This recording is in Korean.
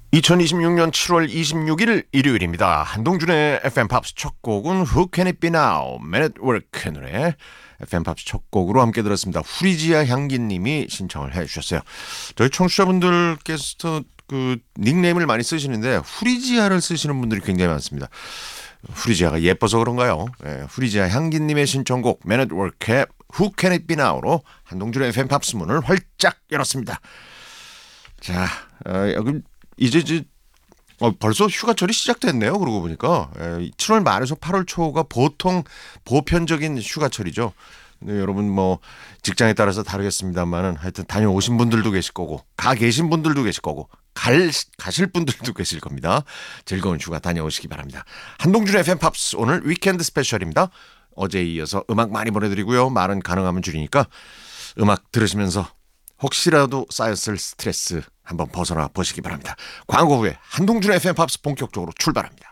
2026년 7월 26일 일요일입니다. 한동준의 FM 팝스 첫 곡은 Who Can It Be Now? Man at Work 노래 FM 팝스 첫 곡으로 함께 들었습니다. 후리지아 향기님이 신청을 해주셨어요. 저희 청취자분들께서 그 닉네임을 많이 쓰시는데 후리지아를 쓰시는 분들이 굉장히 많습니다. 후리지아가 예뻐서 그런가요? 네, 후리지아 향기님의 신청곡 Man at Work의 Who Can It Be Now로 한동준의 FM 팝스 문을 활짝 열었습니다. 자, 여기 이제 벌써 휴가철이 시작됐네요. 그러고 보니까 7월 말에서 8월 초가 보통 보편적인 휴가철이죠. 네, 여러분 뭐 직장에 따라서 다르겠습니다만은 하여튼 다녀오신 분들도 계실 거고 가 계신 분들도 계실 거고 가실 분들도 계실 겁니다. 즐거운 휴가 다녀오시기 바랍니다. 한동준의 FM 팝스 오늘 위켄드 스페셜입니다. 어제에 이어서 음악 많이 보내드리고요. 말은 가능하면 줄이니까 음악 들으시면서 혹시라도 쌓였을 스트레스 한번 벗어나 보시기 바랍니다. 광고 후에 한동준의 FM 팝스 본격적으로 출발합니다.